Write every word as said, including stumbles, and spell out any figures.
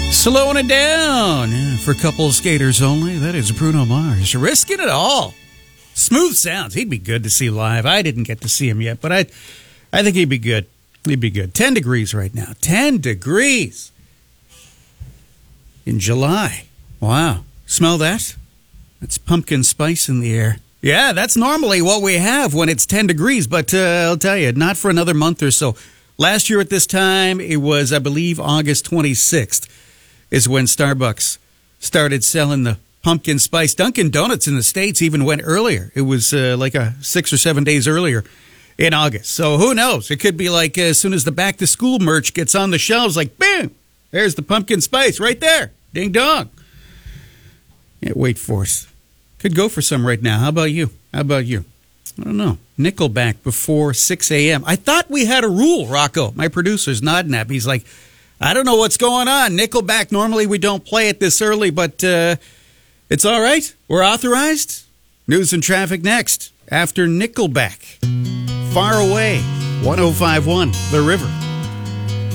Slowing it down yeah, for couple skaters only. That is Bruno Mars. Risking it all. Smooth sounds. He'd be good to see live. I didn't get to see him yet, but I I think he'd be good. He'd be good. ten degrees right now. ten degrees. In July. Wow. Smell that? That's pumpkin spice in the air. Yeah, that's normally what we have when it's ten degrees, but uh, I'll tell you, not for another month or so. Last year at this time, it was, I believe, August twenty-sixth. Is when Starbucks started selling the pumpkin spice. Dunkin' Donuts in the States even went earlier. It was uh, like a six or seven days earlier in August. So who knows? It could be like uh, as soon as the back-to-school merch gets on the shelves, like, bam, there's the pumpkin spice right there. Ding dong. Can't wait for it. Could go for some right now. How about you? How about you? I don't know. Nickelback before six a.m. I thought we had a rule, Rocco. My producer's nodding at me. He's like, I don't know what's going on. Nickelback, normally we don't play it this early, but uh, it's all right. We're authorized. News and traffic next after Nickelback. Far Away, one oh five point one, The River.